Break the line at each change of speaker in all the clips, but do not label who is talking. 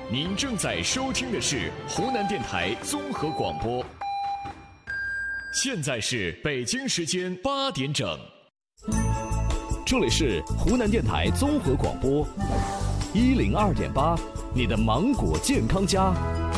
您正在收听的是湖南电台综合广播。现在是北京时间8点整，这里是湖南电台综合广播102.8，你的芒果健康家。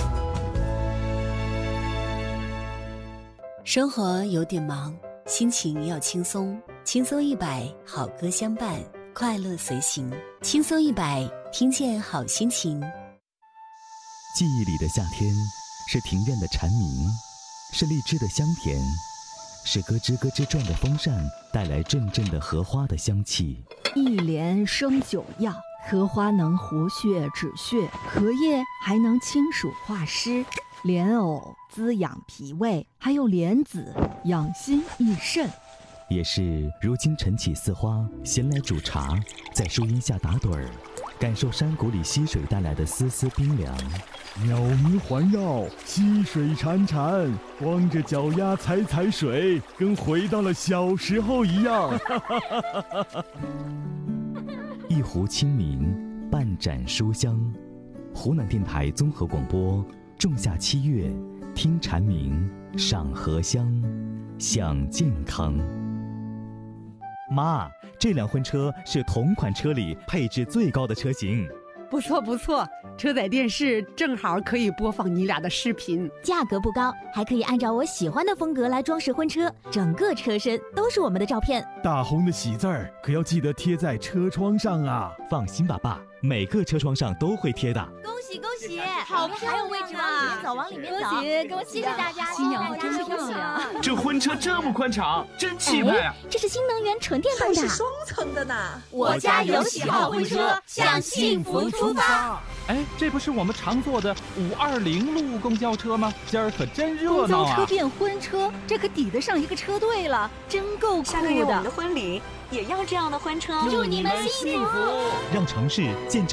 生活有点忙，心情要轻松，轻松100，好歌相伴，快乐随行。轻松100，听见好心情。
记忆里的夏天，是庭院的蝉鸣，是荔枝的香甜，是咯吱咯吱转的风扇带来阵阵的荷花的香气。
一莲生9药，荷花能活血止血，荷叶还能清暑化湿，莲藕滋养脾胃，还有莲子养心益肾。
也是如今晨起似花，闲来煮茶，在树荫下打盹儿，感受山谷里溪水带来的丝丝冰凉。
鸟鸣环绕，溪水潺潺，光着脚丫踩踩水，跟回到了小时候一样。
一壶清明，半盏书香。湖南电台综合广播，仲夏7月，听蝉鸣，赏荷香，享健康。妈，这辆婚车是同款车里配置最高的车型。
不错不错，车载电视正好可以播放你俩的视频。
价格不高，还可以按照我喜欢的风格来装饰婚车，整个车身都是我们的照片。
大红的喜字儿可要记得贴在车窗上啊！
放心吧，爸，每个车窗上都会贴的。
恭喜恭喜，好漂亮，还有位置，往里面走，
恭喜恭喜，
谢谢大家，
新娘真漂亮。
这婚车这么宽敞，真气派啊！
这是新能源纯电动的，
还是双层的呢。
我家有喜好婚车，向幸福出发。
哎，这不是我们常坐的520路公交车吗？今儿可真热闹啊！
公交车变婚车，这可抵得上一个车队了，真够酷的。
下个月我们的婚礼也要这样的婚车，
祝你们幸福，
让城市见证